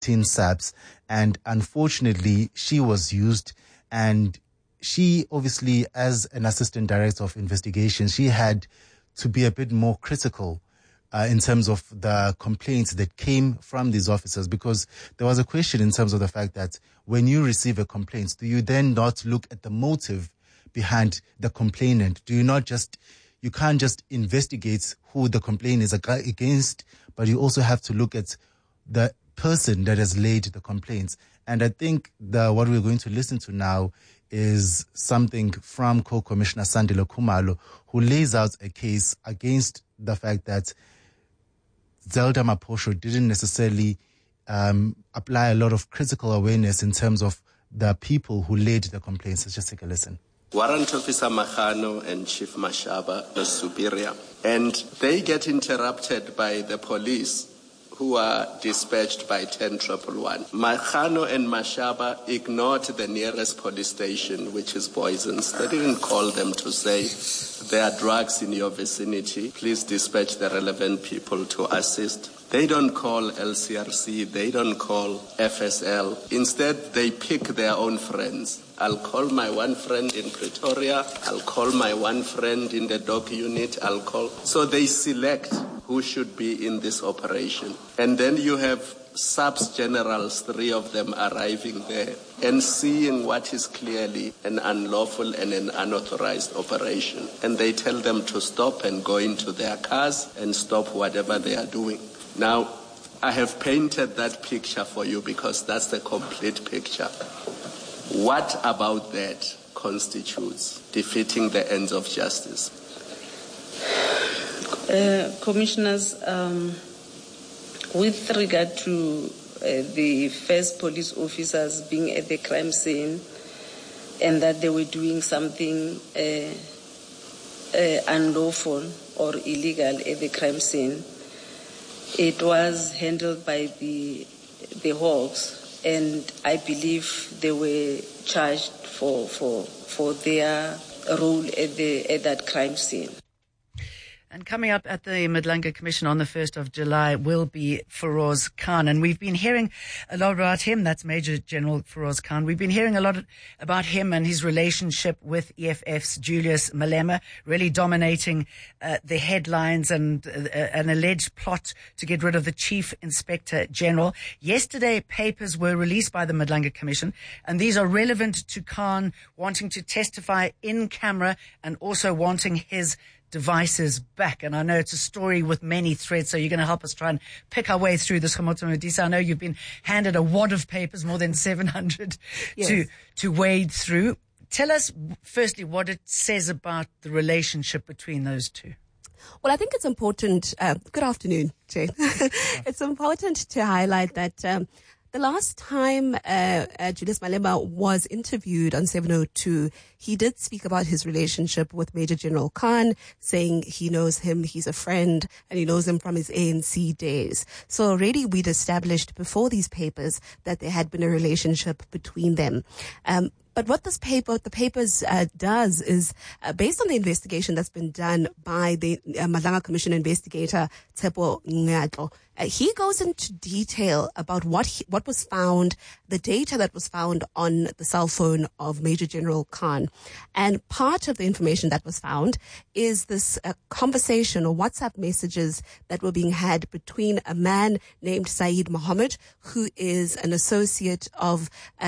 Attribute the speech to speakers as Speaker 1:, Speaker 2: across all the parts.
Speaker 1: tin saps, and unfortunately she was used. And she obviously, as an assistant director of investigation, she had to be a bit more critical in terms of the complaints that came from these officers, because there was a question in terms of the fact that when you receive a complaint, do you then not look at the motive behind the complainant? Do you not just, you can't just investigate who the complaint is against, but you also have to look at the person that has laid the complaints. And I think what we're going to listen to now is something from Co-Commissioner Sandile Khumalo, who lays out a case against the fact that Zelda Maposho didn't necessarily apply a lot of critical awareness in terms of the people who laid the complaints. Let's just take a listen.
Speaker 2: Warrant Officer Makhano and Chief Mashaba, the superior, and they get interrupted by the police who are dispatched by 10-111. Makhano and Mashaba ignored the nearest police station, which is Boysons. They didn't call them to say there are drugs in your vicinity. Please dispatch the relevant people to assist. They don't call LCRC. They don't call FSL. Instead, they pick their own friends. I'll call my one friend in Pretoria. I'll call my one friend in the dock unit. So they select who should be in this operation. And then you have subs generals, 3 of them arriving there and seeing what is clearly an unlawful and an unauthorized operation. And they tell them to stop and go into their cars and stop whatever they are doing. Now, I have painted that picture for you because that's the complete picture. What about that constitutes defeating the ends of justice?
Speaker 3: Commissioners, with regard to the first police officers being at the crime scene and that they were doing something unlawful or illegal at the crime scene, it was handled by the Hawks, and I believe they were charged for their role at that crime scene.
Speaker 4: And coming up at the Madlanga Commission on the 1st of July will be Feroz Khan. And we've been hearing a lot about him. That's Major General Feroz Khan. We've been hearing a lot about him and his relationship with EFF's Julius Malema, really dominating the headlines and an alleged plot to get rid of the Chief Inspector General. Yesterday, papers were released by the Madlanga Commission, and these are relevant to Khan wanting to testify in camera and also wanting his devices back. And I know it's a story with many threads, so you're going to help us try and pick our way through this. Khamotso Modisa, I know you've been handed a wad of papers, more than 700 yes, to wade through. Tell us, firstly, what it says about the relationship between those two.
Speaker 5: Well, I think it's important. Good afternoon, Jane. It's important to highlight that the last time Julius Malema was interviewed on 702, he did speak about his relationship with Major General Khan, saying he knows him, he's a friend, and he knows him from his ANC days. So already we'd established before these papers that there had been a relationship between them. But what the papers does is, based on the investigation that's been done by the Madlanga Commission investigator, Tshepo Ngatlo, he goes into detail about what was found, the data that was found on the cell phone of Major General Khan. And part of the information that was found is this conversation or WhatsApp messages that were being had between a man named Saeed Mohammed, who is an associate of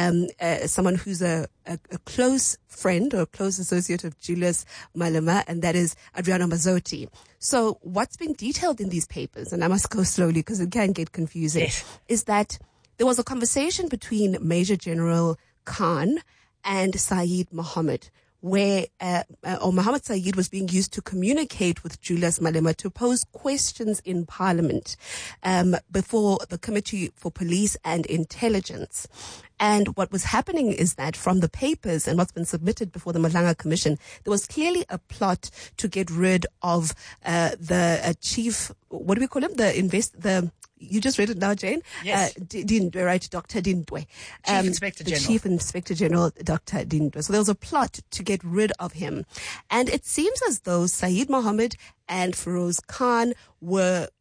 Speaker 5: someone who's a close friend or a close associate of Julius Malema, and that is Adriano Mazzotti. So what's been detailed in these papers, and I must go slowly because it can get confusing, yes, is that there was a conversation between Major General Khan and Saeed Mohammed, where Mohammed Saeed was being used to communicate with Julius Malema to pose questions in Parliament before the Committee for Police and Intelligence. And what was happening is that from the papers and what's been submitted before the Madlanga Commission, there was clearly a plot to get rid of the chief, what do we call him? You just read it now, Jane?
Speaker 4: Yes.
Speaker 5: Dindwe, right? Dr. Dindwe.
Speaker 4: Chief Inspector General.
Speaker 5: The Chief Inspector General, Dr. Dindwe. So there was a plot to get rid of him. And it seems as though Saeed Mohammed and Feroz Khan were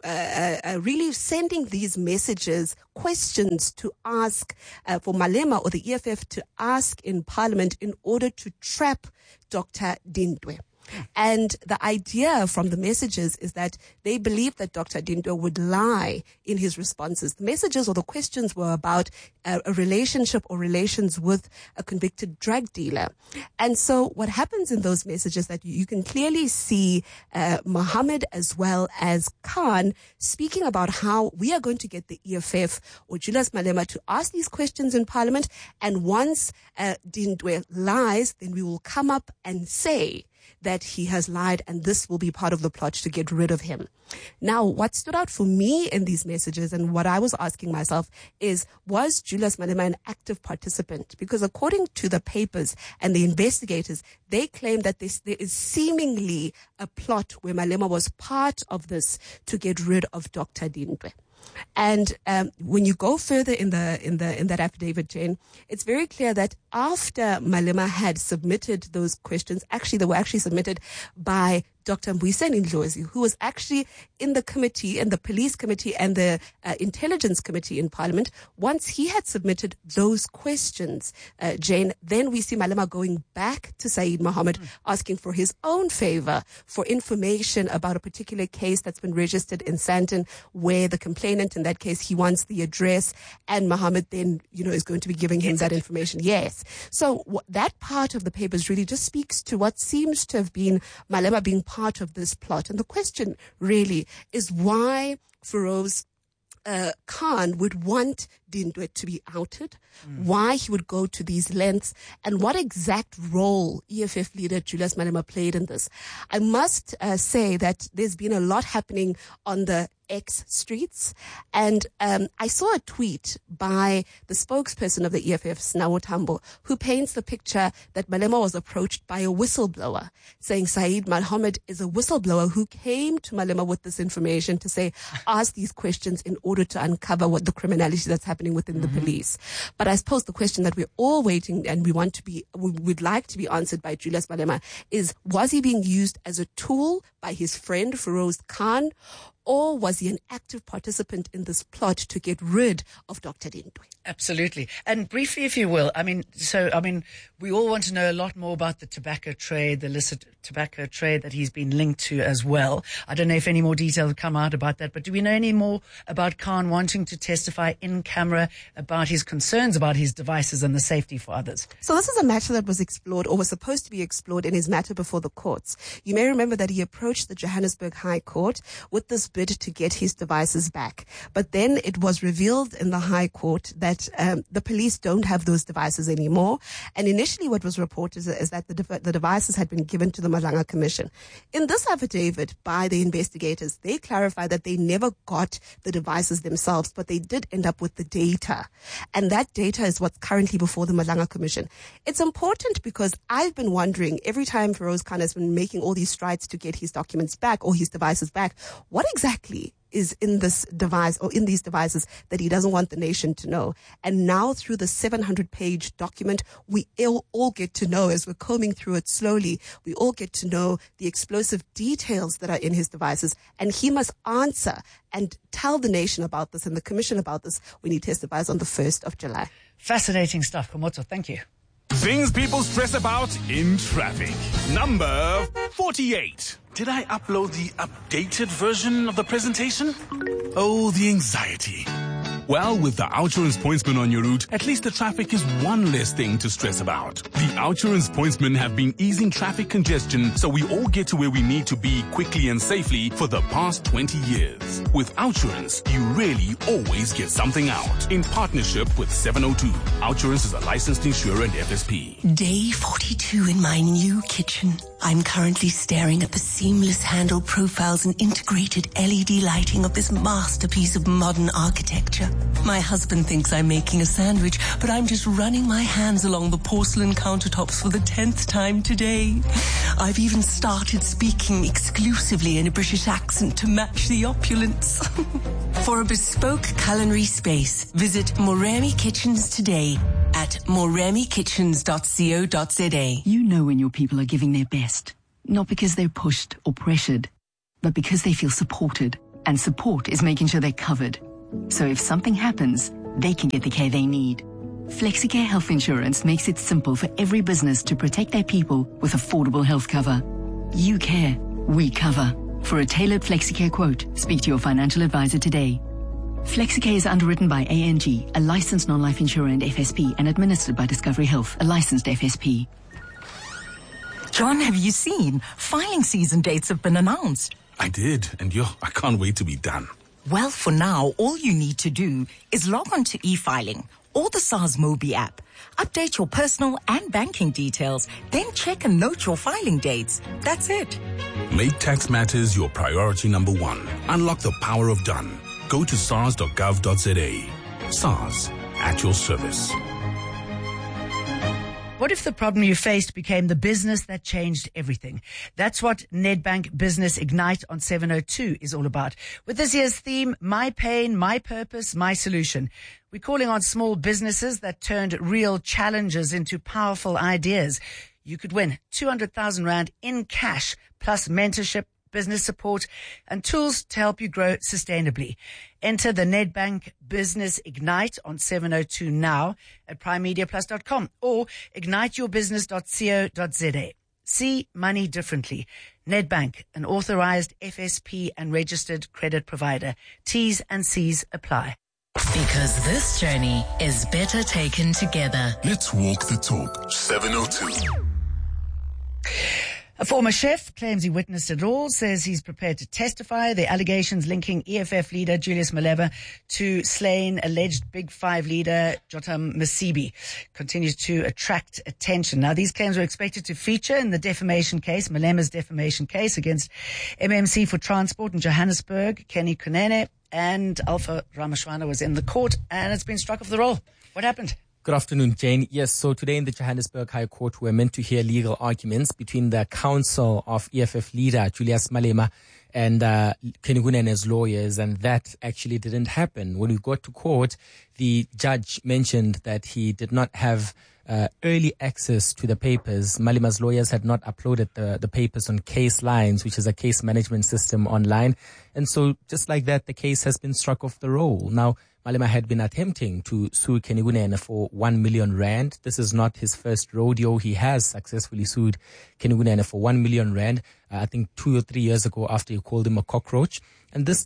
Speaker 5: really sending these messages, questions to ask for Malema or the EFF to ask in Parliament in order to trap Dr. Dintwe. And the idea from the messages is that they believe that Dr. Dintwe would lie in his responses. The messages or the questions were about a relationship or relations with a convicted drug dealer. And so what happens in those messages that you can clearly see Mohammed as well as Khan speaking about how we are going to get the EFF or Julius Malema to ask these questions in Parliament. And once Dintwe lies, then we will come up and say that he has lied, and this will be part of the plot to get rid of him. Now, what stood out for me in these messages and what I was asking myself is, was Julius Malema an active participant? Because according to the papers and the investigators, they claim that there is seemingly a plot where Malema was part of this to get rid of Dr. Dintwe. And when you go further in that affidavit, Jane, it's very clear that after Malema had submitted those questions, they were submitted by Dr. Mbuyiseni Ndlozi, who was actually in the committee, in the police committee and the intelligence committee in Parliament. Once he had submitted those questions, Jane, then we see Malema going back to Saeed Mohammed asking for his own favor for information about a particular case that's been registered in Sandton, where the complainant in that case, he wants the address, and Mohammed then, is going to be giving him that information. Yes. So that part of the papers really just speaks to what seems to have been Malema being part of this plot. And the question really is why Feroz Khan would want Dintwe to be outed, why he would go to these lengths, and what exact role EFF leader Julius Malema played in this. I must say that there's been a lot happening on the X streets, and I saw a tweet by the spokesperson of the EFF, Snawo Tambo, who paints the picture that Malema was approached by a whistleblower, saying Saeed Mohammed is a whistleblower who came to Malema with this information to say, ask these questions in order to uncover what the criminality that's happening within the police. But I suppose the question that we're all waiting and we'd like to be answered by Julius Malema is, was he being used as a tool by his friend Feroz Khan, or was he an active participant in this plot to get rid of Dr. Dintwe?
Speaker 4: Absolutely. And briefly, if you will, we all want to know a lot more about the tobacco trade, the illicit tobacco trade that he's been linked to as well. I don't know if any more detail have come out about that, but do we know any more about Khan wanting to testify in camera about his concerns about his devices and the safety for others?
Speaker 5: So this is a matter that was explored, or was supposed to be explored, in his matter before the courts. You may remember that he approached the Johannesburg High Court with this bid to get his devices back. But then it was revealed in the High Court that the police don't have those devices anymore. And initially what was reported is that the devices had been given to the Malanga Commission. In this affidavit by the investigators, they clarified that they never got the devices themselves, but they did end up with the data. And that data is what's currently before the Malanga Commission. It's important because I've been wondering, every time Feroz Khan has been making all these strides to get his documents back or his devices back, what exactly is in this device or in these devices that he doesn't want the nation to know? And now through the 700-page document, we all get to know, as we're combing through it slowly, we all get to know the explosive details that are in his devices. And he must answer and tell the nation about this and the commission about this when he testifies on the 1st of July.
Speaker 4: Fascinating stuff, Khomotso. Thank you.
Speaker 6: Things people stress about in traffic. Number 48. Did I upload the updated version of the presentation? Oh, the anxiety. Well, with the OUTsurance Pointsman on your route, at least the traffic is one less thing to stress about. The OUTsurance Pointsmen have been easing traffic congestion so we all get to where we need to be quickly and safely for the past 20 years. With OUTsurance, you really always get something out. In partnership with 702, OUTsurance is a licensed insurer and FSP.
Speaker 7: Day 42 in my new kitchen. I'm currently staring at the seamless handle profiles and integrated LED lighting of this masterpiece of modern architecture. My husband thinks I'm making a sandwich, but I'm just running my hands along the porcelain countertops for the 10th time today. I've even started speaking exclusively in a British accent to match the opulence. For a bespoke culinary space, visit Moremi Kitchens today at moremikitchens.co.za.
Speaker 8: You know when your people are giving their best, not because they're pushed or pressured, but because they feel supported. And support is making sure they're covered. So if something happens, they can get the care they need. FlexiCare Health Insurance makes it simple for every business to protect their people with affordable health cover. You care, we cover. For a tailored FlexiCare quote, speak to your financial advisor today. FlexiCare is underwritten by ANG, a licensed non-life insurer and FSP, and administered by Discovery Health, a licensed FSP.
Speaker 9: John, have you seen? Filing season dates have been announced.
Speaker 6: I did, and I can't wait to be done.
Speaker 9: Well, for now, all you need to do is log on to e-filing or the SARS Mobi app. Update your personal and banking details, then check and note your filing dates. That's it.
Speaker 6: Make tax matters your priority number one. Unlock the power of done. Go to sars.gov.za. SARS, at your service.
Speaker 4: What if the problem you faced became the business that changed everything? That's what Nedbank Business Ignite on 702 is all about. With this year's theme, My Pain, My Purpose, My Solution. We're calling on small businesses that turned real challenges into powerful ideas. You could win 200,000 Rand in cash, plus mentorship, business support, and tools to help you grow sustainably. Enter the Nedbank Business Ignite on 702 now at primemediaplus.com or igniteyourbusiness.co.za. See money differently. Nedbank, an authorized FSP and registered credit provider. T's and C's apply.
Speaker 10: Because this journey is better taken together.
Speaker 11: Let's walk the talk. 702.
Speaker 4: A former chef claims he witnessed it all, says he's prepared to testify. The allegations linking EFF leader Julius Malema to slain alleged Big Five leader Jotam Masibi continues to attract attention. Now, these claims were expected to feature in the defamation case, Malema's defamation case against MMC for Transport in Johannesburg. Kenny Kunene and Alpha Ramashwana was in the court, and it's been struck off the roll. What happened?
Speaker 12: Good afternoon, Jane. Yes, so today in the Johannesburg High Court, we're meant to hear legal arguments between the counsel of EFF leader Julius Malema and Kenny Kunene's lawyers, and that actually didn't happen. When we got to court, the judge mentioned that he did not have early access to the papers. Malema's lawyers had not uploaded the papers on Case Lines, which is a case management system online. And so just like that, the case has been struck off the roll. Now, Malema had been attempting to sue Kenny Kunene for 1 million Rand. This is not his first rodeo. He has successfully sued Kenny Kunene for 1 million Rand, I think 2 or 3 years ago after he called him a cockroach. And this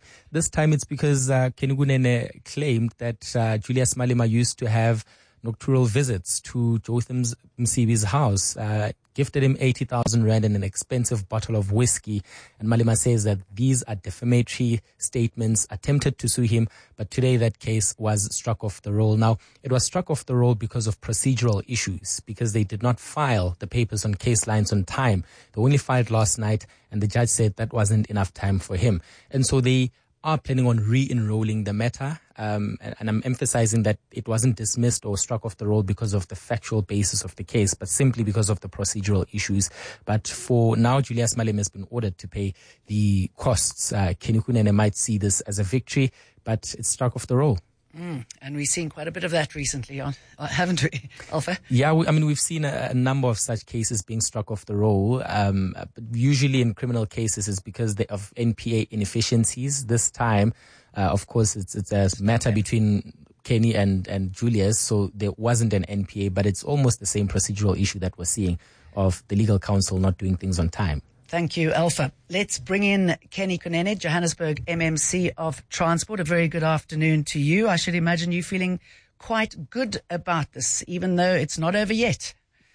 Speaker 12: time it's because Kenny Kunene claimed that Julius Malema used to have nocturnal visits to Jotham Msibi's house, gifted him 80,000 Rand and an expensive bottle of whiskey. And Malema says that these are defamatory statements, attempted to sue him, but today that case was struck off the roll. Now, it was struck off the roll because of procedural issues, because they did not file the papers on Case Lines on time. They only filed last night, and the judge said that wasn't enough time for him. And so they are planning on re-enrolling the matter, and I'm emphasizing that it wasn't dismissed or struck off the roll because of the factual basis of the case, but simply because of the procedural issues. But for now, Julius Malema has been ordered to pay the costs. Kenny Kunene might see this as a victory, but it's struck off the roll.
Speaker 4: And we've seen quite a bit of that recently, haven't we, Alpha?
Speaker 12: Yeah, we've seen a number of such cases being struck off the roll. But usually in criminal cases, it's because of NPA inefficiencies. This time, of course, it's a matter between Kenny and Julius, so there wasn't an NPA, but it's almost the same procedural issue that we're seeing of the legal counsel not doing things on time.
Speaker 4: Thank you, Alpha. Let's bring in Kenny Kunene, Johannesburg MMC of Transport. A very good afternoon to you. I should imagine you feeling quite good about this, even though it's not over yet.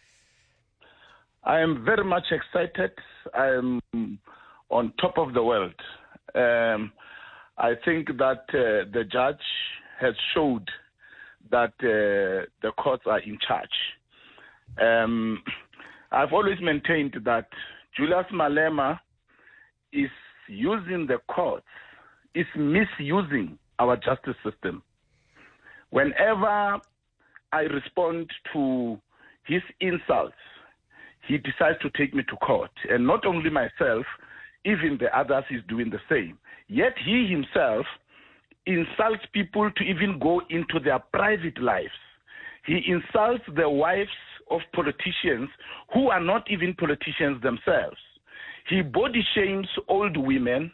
Speaker 13: I am very much excited. I am on top of the world. I think that the judge has showed that the courts are in charge. I've always maintained that Julius Malema is using the courts, is misusing our justice system. Whenever I respond to his insults, he decides to take me to court. And not only myself, even the others is doing the same. Yet he himself insults people to even go into their private lives. He insults the wives of politicians who are not even politicians themselves. He body shames old women.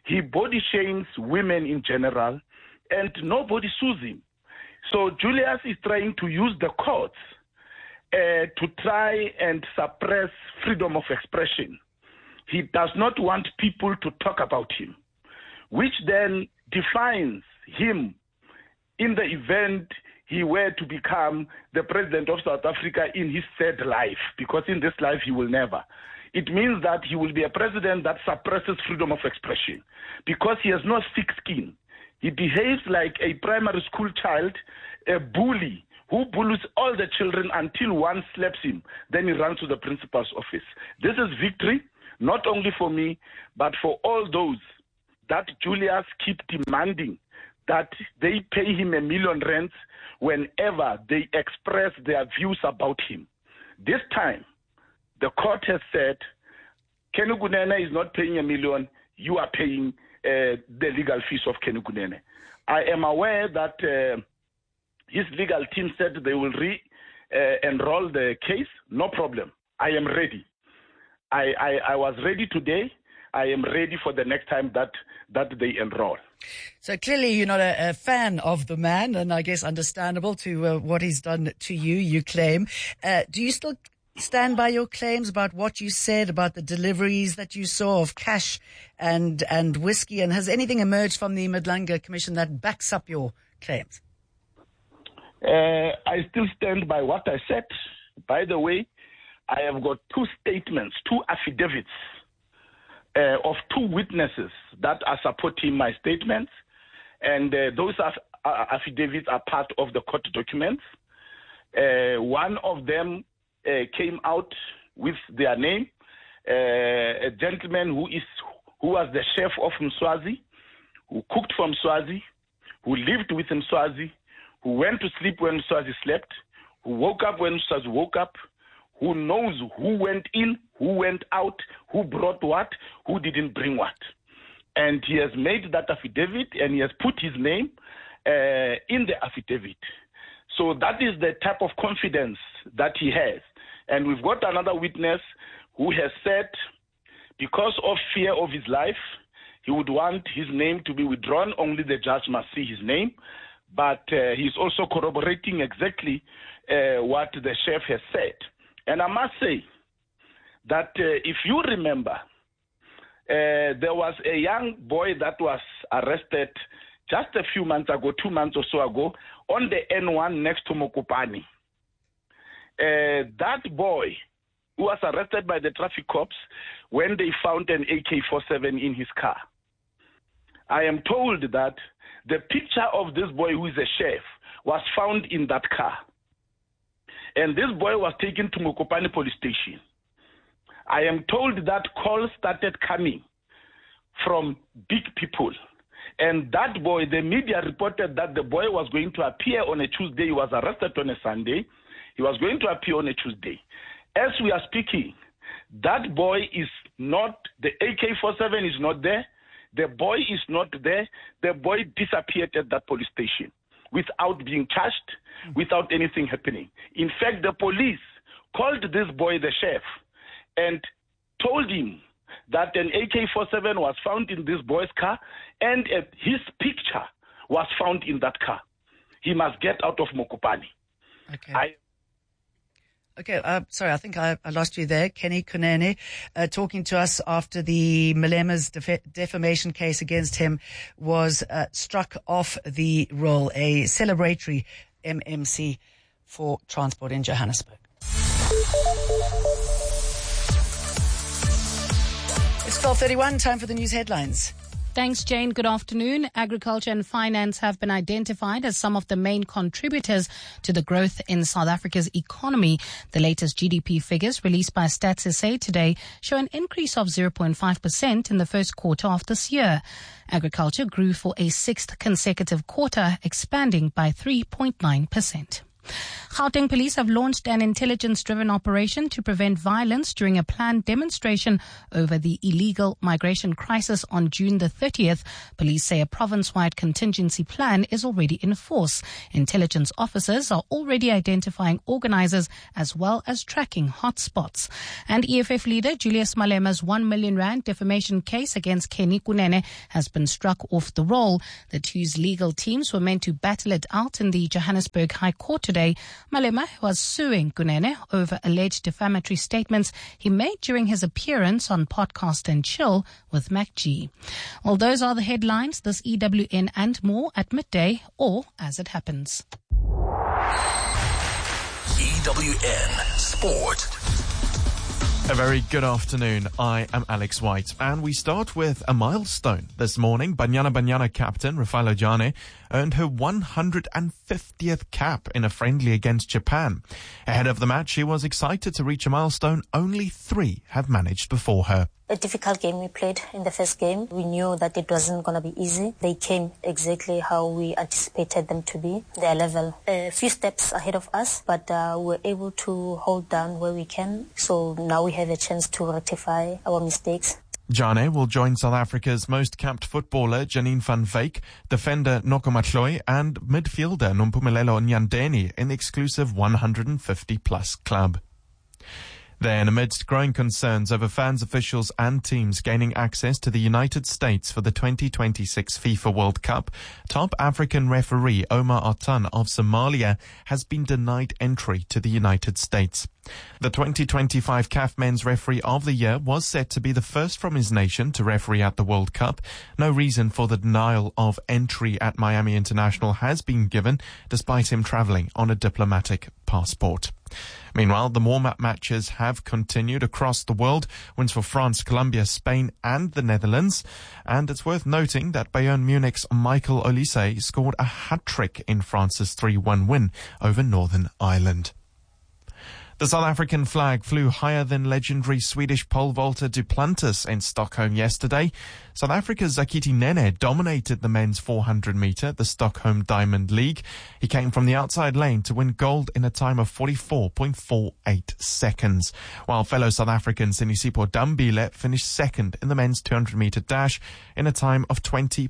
Speaker 13: He body shames women in general, and nobody sues him. So Julius is trying to use the courts to try and suppress freedom of expression. He does not want people to talk about him, which then defines him in the event he were to become the president of South Africa in his third life, because in this life he will never. It means that he will be a president that suppresses freedom of expression because he has no thick skin. He behaves like a primary school child, a bully who bullies all the children until one slaps him. Then he runs to the principal's office. This is victory, not only for me, but for all those that Julius keep demanding that they pay him R1 million whenever they express their views about him. This time, the court has said, Kenny Kunene is not paying R1 million, you are paying the legal fees of Kenny Kunene. I am aware that his legal team said they will enroll the case. No problem. I am ready. I was ready today. I am ready for the next time that they enroll.
Speaker 4: So clearly you're not a fan of the man, and I guess understandable to what he's done to you, you claim. Do you still stand by your claims about what you said about the deliveries that you saw of cash and whiskey? And has anything emerged from the Madlanga Commission that backs up your claims?
Speaker 13: I still stand by what I said. By the way, I have got 2 statements, 2 affidavits of 2 witnesses that are supporting my statements. And those affidavits are part of the court documents. One of them came out with their name, a gentleman who was the chef of Mswazi, who cooked for Mswazi, who lived with Mswazi, who went to sleep when Mswazi slept, who woke up when Mswazi woke up, who knows who went in, who went out, who brought what, who didn't bring what. And he has made that affidavit, and he has put his name in the affidavit. So that is the type of confidence that he has. And we've got another witness who has said, because of fear of his life, he would want his name to be withdrawn. Only the judge must see his name. But he's also corroborating exactly what the chef has said. And I must say that if you remember, there was a young boy that was arrested just a few months ago, 2 months or so ago, on the N1 next to Mokopane. That boy who was arrested by the traffic cops when they found an AK-47 in his car. I am told that the picture of this boy who is a chef was found in that car. And this boy was taken to Mokopane police station. I am told that calls started coming from big people. And that boy, the media reported that the boy was going to appear on a Tuesday. He was arrested on a Sunday. He was going to appear on a Tuesday. As we are speaking, that boy is not, the AK-47 is not there. The boy is not there. The boy disappeared at that police station without being charged, without anything happening. In fact, the police called this boy the chef and told him that an AK-47 was found in this boy's car and his picture was found in that car. He must get out of Mokopane.
Speaker 4: Okay. Sorry, I think I lost you there. Kenny Kunene, talking to us after the Malema's defamation case against him was struck off the roll, a celebratory MMC for transport in Johannesburg. It's 12:31, time for the news headlines.
Speaker 14: Thanks, Jane. Good afternoon. Agriculture and finance have been identified as some of the main contributors to the growth in South Africa's economy. The latest GDP figures released by Stats SA today show an increase of 0.5% in the first quarter of this year. Agriculture grew for a 6th consecutive quarter, expanding by 3.9%. Gauteng police have launched an intelligence-driven operation to prevent violence during a planned demonstration over the illegal migration crisis on June the 30th. Police say a province-wide contingency plan is already in force. Intelligence officers are already identifying organizers as well as tracking hotspots. And EFF leader Julius Malema's 1 million rand defamation case against Kenny Kunene has been struck off the roll. The two's legal teams were meant to battle it out in the Johannesburg High Court today. Malema was suing Kunene over alleged defamatory statements he made during his appearance on Podcast and Chill with Mac G. Well, those are the headlines. This EWN and more at midday or as it happens.
Speaker 11: EWN Sport.
Speaker 15: A very good afternoon. I am Alex White, and we start with a milestone. This morning, Banyana captain Raffaello Jane earned her 150th cap in a friendly against Japan. Ahead of the match, she was excited to reach a milestone only 3 have managed before her.
Speaker 16: A difficult game we played in the first game. We knew that it wasn't going to be easy. They came exactly how we anticipated them to be. Their level, a few steps ahead of us, but we're able to hold down where we can. So now we have a chance to rectify our mistakes.
Speaker 15: Jane will join South Africa's most capped footballer Janine van Wyk, defender Noko Matloi and midfielder Nompumelelo Nyandeni in the exclusive 150-plus club. Then, amidst growing concerns over fans, officials and teams gaining access to the United States for the 2026 FIFA World Cup, top African referee Omar Atan of Somalia has been denied entry to the United States. The 2025 CAF Men's Referee of the Year was set to be the first from his nation to referee at the World Cup. No reason for the denial of entry at Miami International has been given, despite him travelling on a diplomatic passport. Meanwhile, the warm-up matches have continued across the world. Wins for France, Colombia, Spain and the Netherlands. And it's worth noting that Bayern Munich's Michael Olise scored a hat-trick in France's 3-1 win over Northern Ireland. The South African flag flew higher than legendary Swedish pole vaulter Duplantis in Stockholm yesterday. South Africa's Zakiti Nene dominated the men's 400-metre, the Stockholm Diamond League. He came from the outside lane to win gold in a time of 44.48 seconds, while fellow South African Sinisipho Dambile finished second in the men's 200-metre dash in a time of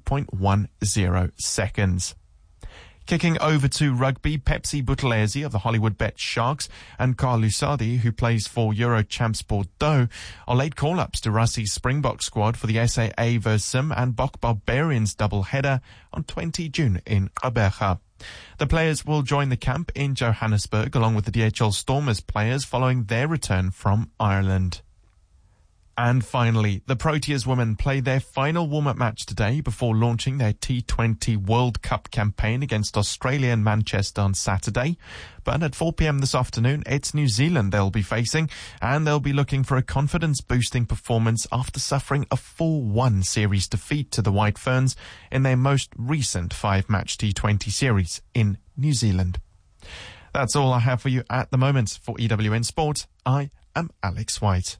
Speaker 15: 20.10 seconds. Kicking over to rugby, Pepsi Buthelezi of the Hollywood Bet Sharks and Carl Lusardi, who plays for Euro Champs Bordeaux, are late call-ups to Russie's Springbok squad for the SAA Versim and Bok Barbarians double-header on 20 June in Gqeberha. The players will join the camp in Johannesburg along with the DHL Stormers players following their return from Ireland. And finally, the Proteas women play their final warm-up match today before launching their T20 World Cup campaign against Australia in Manchester on Saturday. But at 4 p.m. this afternoon, it's New Zealand they'll be facing, and they'll be looking for a confidence-boosting performance after suffering a 4-1 series defeat to the White Ferns in their most recent 5-match T20 series in New Zealand. That's all I have for you at the moment. For EWN Sport, I am Alex White.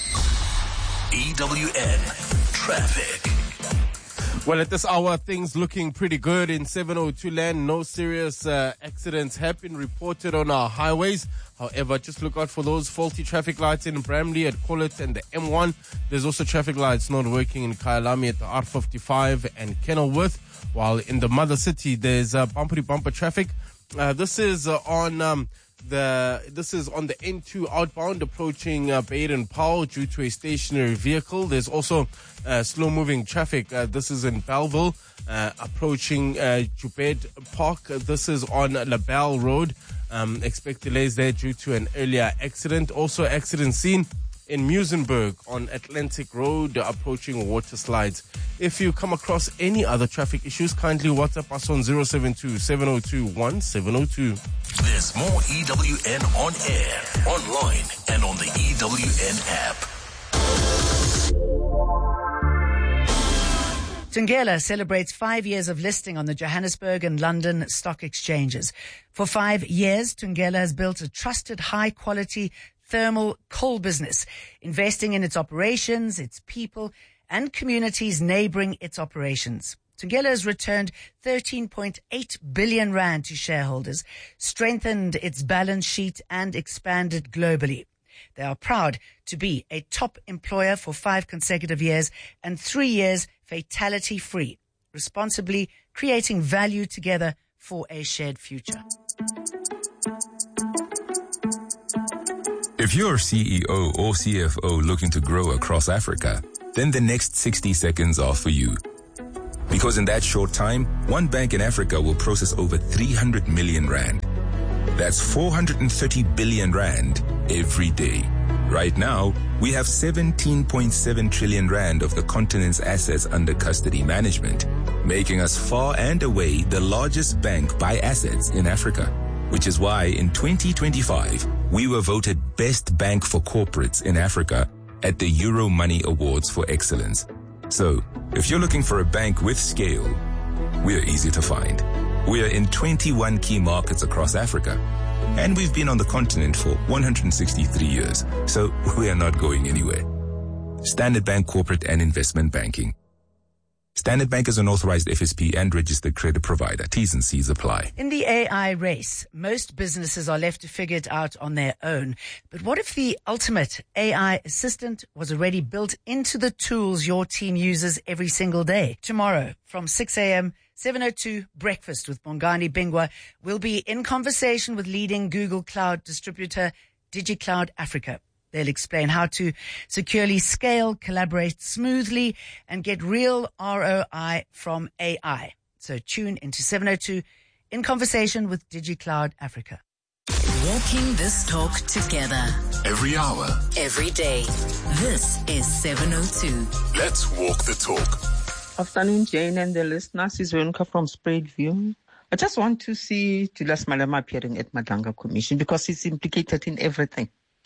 Speaker 11: EWN Traffic.
Speaker 17: Well, at this hour, things looking pretty good in 702 land. No serious accidents have been reported on our highways. However, just look out for those faulty traffic lights in Bramley at Collet and the M1. There's also traffic lights not working in Kyalami at the R55 and Kenilworth. While in the mother city, there's bumper-to-bumper traffic. This is on the N2 outbound approaching Baden-Powell due to a stationary vehicle. There's also slow-moving traffic. This is in Belleville approaching Jubed Park. This is on LaBelle Road. Expect delays there due to an earlier accident. Also accident scene in Muizenberg on Atlantic Road approaching water slides. If you come across any other traffic issues, kindly WhatsApp us on 072-702-1702.
Speaker 11: There's more EWN on air, online, and on the EWN app.
Speaker 4: Thungela celebrates 5 years of listing on the Johannesburg and London stock exchanges. For 5 years, Thungela has built a trusted, high-quality thermal coal business, investing in its operations, its people, and communities neighboring its operations. Thungela has returned 13.8 billion rand to shareholders, strengthened its balance sheet and expanded globally. They are proud to be a top employer for 5 consecutive years and 3 years fatality-free, responsibly creating value together for a shared future.
Speaker 18: If you're CEO or CFO looking to grow across Africa, then the next 60 seconds are for you. Because in that short time, one bank in Africa will process over 300 million rand. That's 430 billion rand every day. Right now, we have 17.7 trillion rand of the continent's assets under custody management, making us far and away the largest bank by assets in Africa. Which is why in 2025, we were voted Best Bank for Corporates in Africa at the Euro Money Awards for Excellence. So, if you're looking for a bank with scale, we're easy to find. We're in 21 key markets across Africa, and we've been on the continent for 163 years, so we are not going anywhere. Standard Bank Corporate and Investment Banking. Standard Bank is an authorized FSP and registered credit provider. T's and C's apply.
Speaker 4: In the AI race, most businesses are left to figure it out on their own. But what if the ultimate AI assistant was already built into the tools your team uses every single day? Tomorrow, from 6 a.m., 7:02 Breakfast with Bongani Bingwa will be in conversation with leading Google Cloud distributor DigiCloud Africa. They'll explain how to securely scale, collaborate smoothly, and get real ROI from AI. So tune into 7:02 in conversation with DigiCloud Africa.
Speaker 10: Walking this talk together.
Speaker 11: Every hour.
Speaker 10: Every day. This is 7:02.
Speaker 11: Let's walk the talk.
Speaker 19: Afternoon, Jane and the listeners. Is Veronica from Spreadview. I just want to see Julius Malema appearing at Madlanga Commission because he's implicated in everything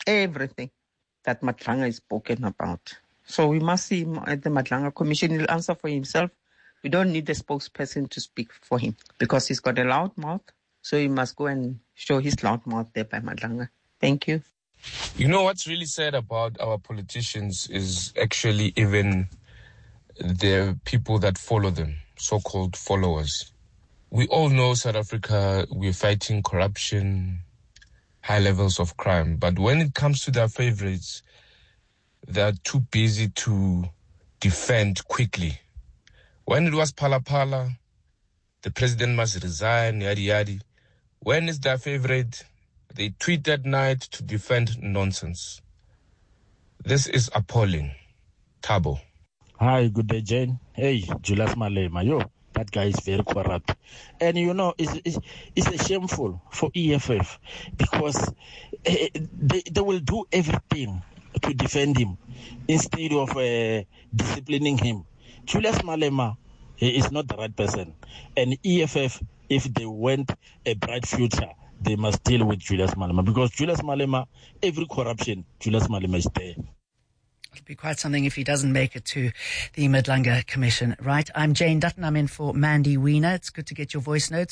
Speaker 19: that Madlanga is spoken about. So we must see him at the Madlanga Commission. He'll answer for himself. We don't need a spokesperson to speak for him because he's got a loud mouth. So he must go and show his loud mouth there by Madlanga. Thank you.
Speaker 20: You know what's really sad about our politicians is actually even the people that follow them, so-called followers. We all know South Africa, we're fighting corruption, high levels of crime. But when it comes to their favorites, they're too busy to defend quickly. When it was Pala, the president must resign, yadi yadi. When it's their favorite, they tweet at night to defend nonsense. This is appalling. Thabo.
Speaker 21: Hi, good day, Jane. Hey, Julius Malema. Yo, that guy is very corrupt. And you know, it's shameful for EFF because they will do everything to defend him instead of disciplining him. Julius Malema is not the right person. And EFF, if they want a bright future, they must deal with Julius Malema because Julius Malema, every corruption, Julius Malema is there.
Speaker 4: It'll be quite something if he doesn't make it to the Madlanga Commission, right? I'm Jane Dutton. I'm in for Mandy Wiener. It's good to get your voice notes.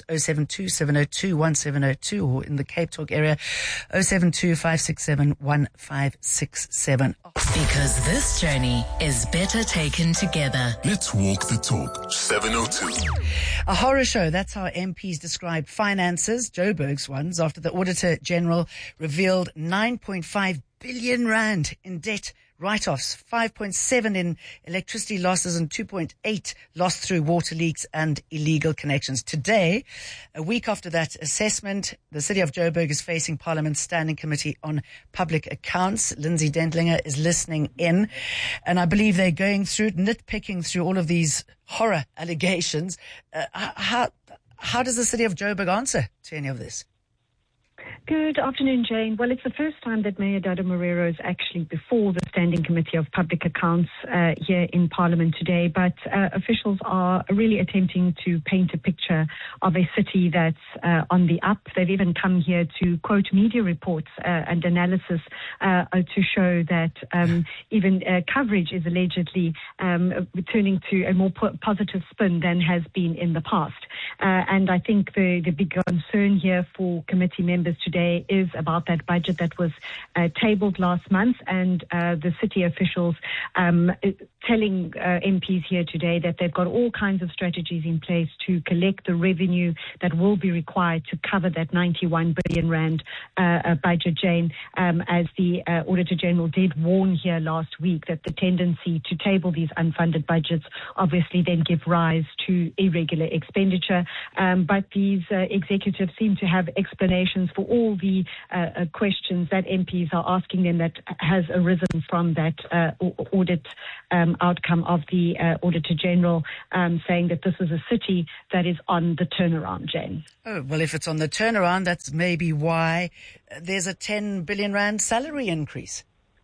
Speaker 4: 072-702-1702 or in the Cape Talk area, 072-567-1567.
Speaker 10: Because this journey is better taken together.
Speaker 11: Let's walk the talk. 7:02.
Speaker 4: A horror show. That's how MPs described finances, Joburg's ones, after the Auditor General revealed 9.5 billion rand in debt write-offs, 5.7 in electricity losses and 2.8 lost through water leaks and illegal connections. Today, a week after that assessment, the city of Joburg is facing Parliament's Standing Committee on Public Accounts. Lindsay Dentlinger is listening in, and I believe they're going through, nitpicking through all of these horror allegations. How does the city of Joburg answer to any of this?
Speaker 22: Good afternoon, Jane. Well, it's the first time that Mayor Dado Marero is actually before the Standing Committee of Public Accounts here in Parliament today, but officials are really attempting to paint a picture of a city that's on the up. They've even come here to quote media reports and analysis to show that even coverage is allegedly returning to a more positive spin than has been in the past. And I think the big concern here for committee members today today is about that budget that was tabled last month, and the city officials telling MPs here today that they've got all kinds of strategies in place to collect the revenue that will be required to cover that 91 billion rand budget, Jane, as the Auditor General did warn here last week that the tendency to table these unfunded budgets obviously then give rise to irregular expenditure. But these executives seem to have explanations for all the questions that MPs are asking them that has arisen from that audit outcome of the Auditor General, saying that this is a city that is on the turnaround, Jane.
Speaker 4: Oh, well, if it's on the turnaround, that's maybe why there's a 10 billion rand salary increase.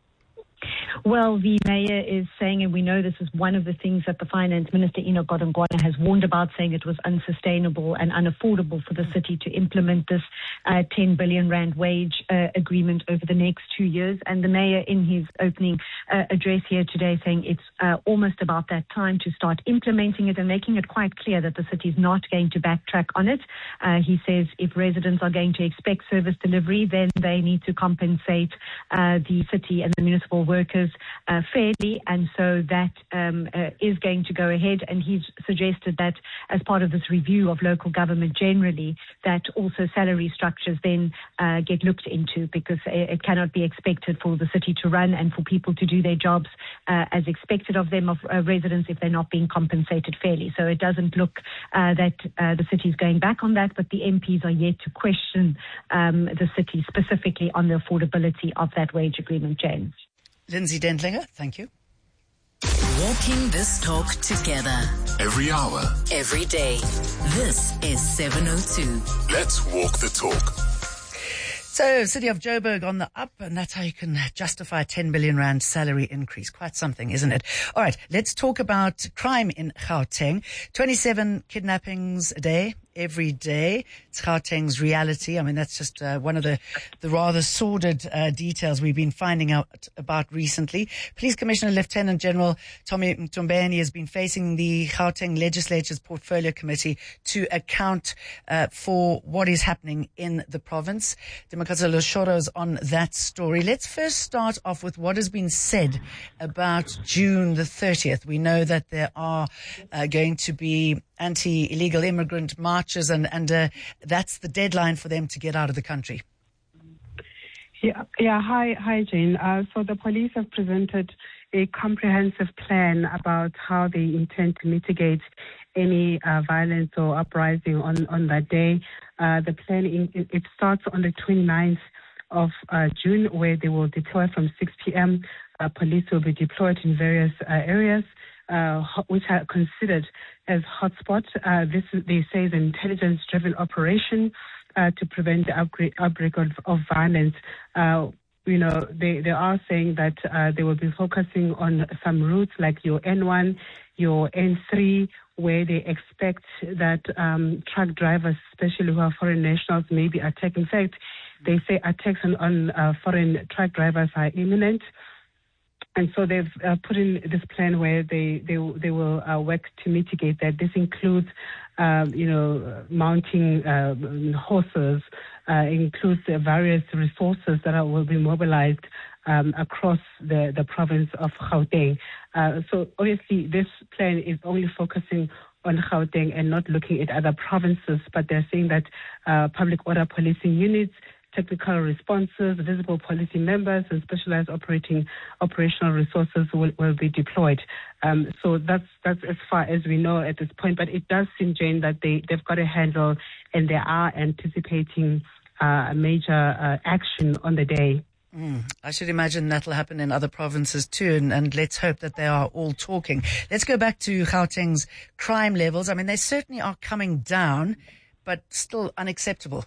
Speaker 22: Well, the mayor is saying, and we know this is one of the things that the Finance Minister, Enoch Godongwana, has warned about, saying it was unsustainable and unaffordable for the city to implement this 10 billion rand wage agreement over the next 2 years. And the mayor, in his opening address here today, saying it's almost about that time to start implementing it and making it quite clear that the city is not going to backtrack on it. He says if residents are going to expect service delivery, then they need to compensate the city and the municipal workers fairly, and so that is going to go ahead. And he's suggested that as part of this review of local government generally, that also salary structures then get looked into, because it cannot be expected for the city to run and for people to do their jobs as expected of them, of residents, if they're not being compensated fairly. So it doesn't look that the city is going back on that, but the MPs are yet to question the city specifically on the affordability of that wage agreement, Jane.
Speaker 4: Lindsay Dentlinger, thank you.
Speaker 10: Walking this talk together.
Speaker 11: Every hour.
Speaker 10: Every day. This is 702.
Speaker 11: Let's walk the talk.
Speaker 4: So, City of Joburg on the up, and that's how you can justify a 10 billion rand salary increase. Quite something, isn't it? All right, let's talk about crime in Gauteng. 27 kidnappings a day. Every day. It's Gauteng's reality. I mean, that's just one of the rather sordid details we've been finding out about recently. Police Commissioner Lieutenant General Tommy Mtombeni has been facing the Gauteng Legislature's Portfolio Committee to account for what is happening in the province. Demakazi Loshoro is on that story. Let's first start off with what has been said about June the 30th. We know that there are going to be anti-illegal immigrant marches, and that's the deadline for them to get out of the country.
Speaker 1: Yeah. Hi, Jane. So the police have presented a comprehensive plan about how they intend to mitigate any violence or uprising on that day. The plan it starts on the 29th of June, where they will deploy from 6 p.m. Police will be deployed in various areas which are considered as hotspots. They say, is an intelligence-driven operation to prevent the outbreak of violence. They are saying that they will be focusing on some routes like your N1, your N3, where they expect that truck drivers, especially who are foreign nationals, may be attacked. In fact, they say attacks on foreign truck drivers are imminent. And so they've put in this plan where they will work to mitigate that. This includes, mounting horses, includes various resources that will be mobilized across the province of Gauteng. So obviously this plan is only focusing on Gauteng and not looking at other provinces, but they're saying that public order policing units, technical responses, visible policy members, and specialized operational resources will be deployed. So that's as far as we know at this point. But it does seem, Jane, that they've got a handle and they are anticipating a major action on the day.
Speaker 4: I should imagine that'll happen in other provinces too, and let's hope that they are all talking. Let's go back to Gauteng's crime levels. I mean, they certainly are coming down, but still unacceptable.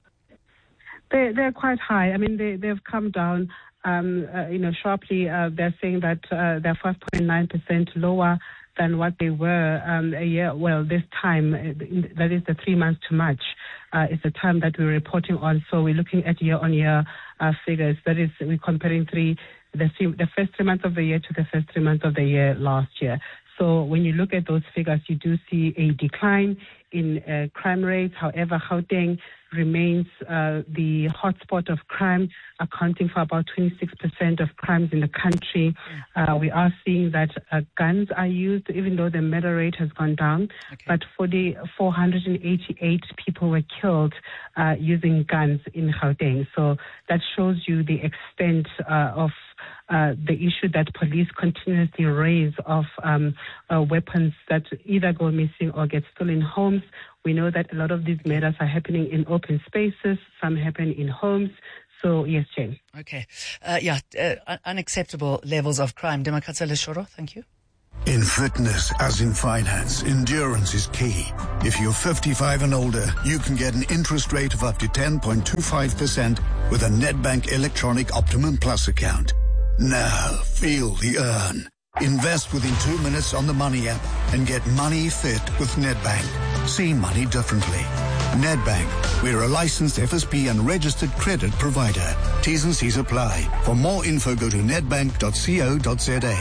Speaker 1: They're quite high. I mean, they've come down, sharply. They're saying that they're 5.9% lower than what they were a year. Well, this time, that is the 3 months to March, is the time that we're reporting on. So we're looking at year-on-year figures. That is, we're comparing the first 3 months of the year to the first 3 months of the year last year. So when you look at those figures, you do see a decline in crime rates. However, Gauteng remains the hotspot of crime, accounting for about 26% of crimes in the country. We are seeing that guns are used, even though the murder rate has gone down. But 488 people were killed using guns in Gauteng. So that shows you the extent of the issue that police continuously raise of weapons that either go missing or get stolen in homes. We know that a lot of these murders are happening in open spaces. Some happen in homes. So, yes, Jane.
Speaker 4: Okay. Unacceptable levels of crime. Demakatsa Leshoro, thank you.
Speaker 2: In fitness, as in finance, endurance is key. If you're 55 and older, you can get an interest rate of up to 10.25% with a Nedbank Electronic Optimum Plus account. Now, feel the earn. Invest within 2 minutes on the Money app and get money fit with Nedbank. See money differently. Nedbank, we're a licensed FSP and registered credit provider. T's and C's apply. For more info, go to nedbank.co.za.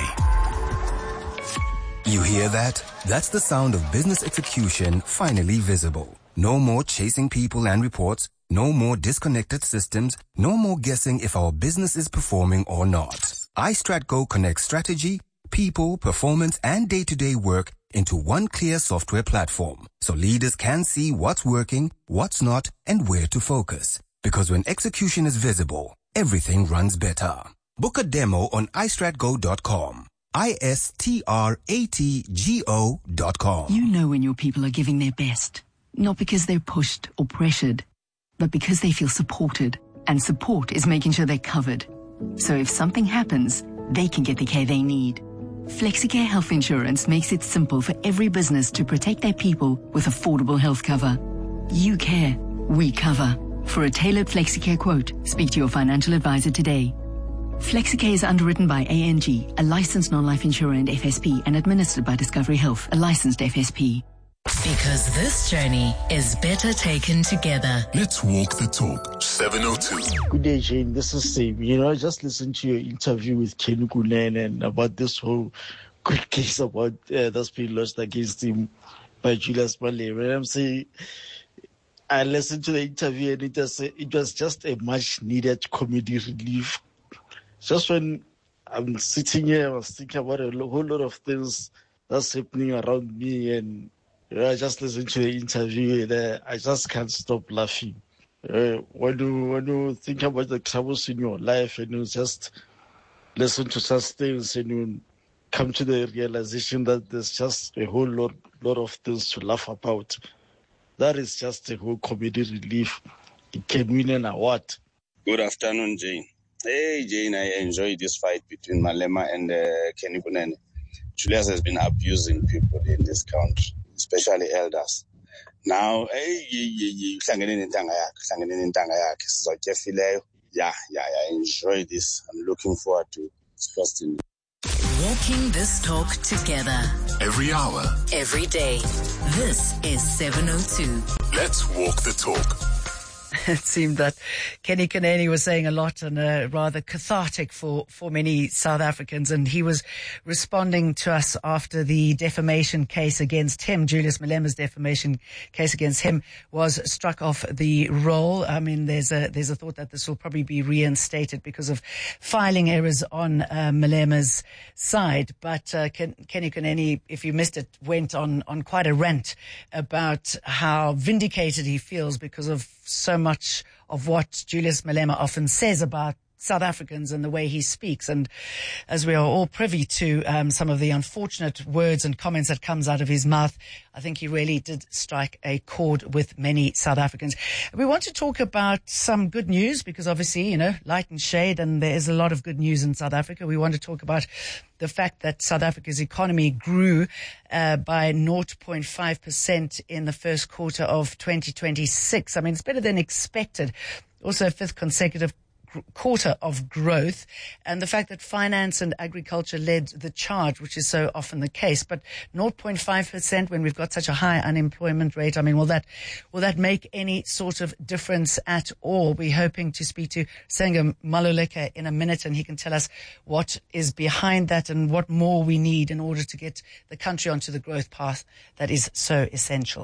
Speaker 3: You hear that? That's the sound of business execution finally visible. No more chasing people and reports. No more disconnected systems. No more guessing if our business is performing or not. iStratGo connects strategy, people, performance, and day-to-day work into one clear software platform, so leaders can see what's working, what's not, and where to focus. Because when execution is visible, everything runs better. Book a demo on iStratGo.com. iStratgo.com.
Speaker 8: You know when your people are giving their best, not because they're pushed or pressured, but because they feel supported. And support is making sure they're covered. So if something happens, they can get the care they need. FlexiCare Health Insurance makes it simple for every business to protect their people with affordable health cover. You care, we cover. For a tailored FlexiCare quote, speak to your financial advisor today. FlexiCare is underwritten by ANG, a licensed non-life insurer and FSP, and administered by Discovery Health, a licensed FSP.
Speaker 10: Because this journey is better taken together.
Speaker 11: Let's walk the talk. 702.
Speaker 21: Good day, Jane. This is Sam. I just listened to your interview with Kenny Kunene and about this whole good case about that's been lodged against him by Julius Malema. And I'm saying, I listened to the interview and it was just a much needed comedy relief. Just when I'm sitting here, I was thinking about a whole lot of things that's happening around me, and I just listened to the interview and I just can't stop laughing. When you think about the troubles in your life and you just listen to such things and you come to the realization that there's just a whole lot of things to laugh about, that is just a whole comedy relief. It can win an award.
Speaker 23: Good afternoon, Jane. Hey, Jane, I enjoyed this fight between Malema and Kenny Kunene. Julius has been abusing people in this country, especially elders. Now, I enjoy this. I'm looking forward to discussing.
Speaker 10: Walking this talk together.
Speaker 11: Every hour.
Speaker 10: Every day. This is 702.
Speaker 11: Let's walk the talk.
Speaker 4: It seemed that Kenny Kunene was saying a lot and rather cathartic for many South Africans, and he was responding to us after the defamation case against him. Julius Malema's defamation case against him was struck off the roll. I mean, there's a thought that this will probably be reinstated because of filing errors on Malema's side. But Kenny Kunene, if you missed it, went on quite a rant about how vindicated he feels because of so much of what Julius Malema often says about South Africans and the way he speaks. And as we are all privy to some of the unfortunate words and comments that comes out of his mouth, I think he really did strike a chord with many South Africans. We want to talk about some good news because obviously, light and shade, and there is a lot of good news in South Africa. We want to talk about the fact that South Africa's economy grew by 0.5% in the first quarter of 2026. I mean, it's better than expected. Also, a fifth consecutive quarter of growth, and the fact that finance and agriculture led the charge, which is so often the case. But 0.5% when we've got such a high unemployment rate, I mean, will that make any sort of difference at all? We're hoping to speak to Senga Maluleka in a minute, and he can tell us what is behind that and what more we need in order to get the country onto the growth path that is so essential.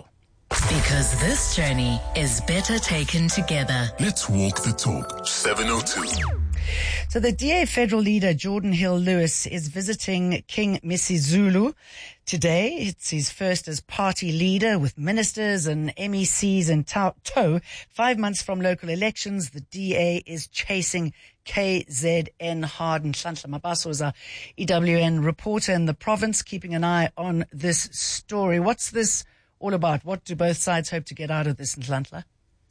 Speaker 10: Because this journey is better taken together.
Speaker 11: Let's walk the talk. 702.
Speaker 4: So the DA federal leader, Jordan Hill-Lewis, is visiting King Misuzulu today. It's his first as party leader with ministers and MECs in tow. 5 months from local elections, the DA is chasing KZN hard. And Nhlanhla Mabaso is our EWN reporter in the province, keeping an eye on this story. What's this all about? What do both sides hope to get out of this, Nhlanhla?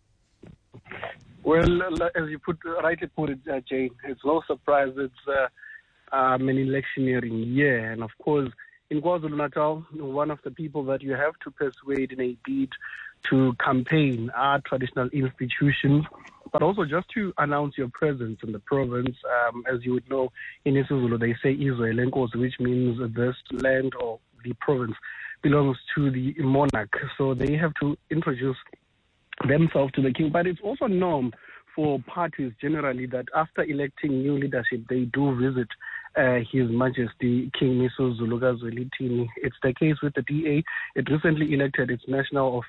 Speaker 5: Well, as you rightly put it, Jane, it's no surprise it's an electioneering year. And of course, in KwaZulu-Natal, one of the people that you have to persuade in a bid to campaign are traditional institutions, but also just to announce your presence in the province. As you would know, in isiZulu, they say Izwe Lenkosi, which means this land or the province belongs to the monarch. So they have to introduce themselves to the king. But it's also norm for parties generally that after electing new leadership, they do visit His Majesty King Misuzulu Kazwelithini. It's the case with the DA. It recently elected its National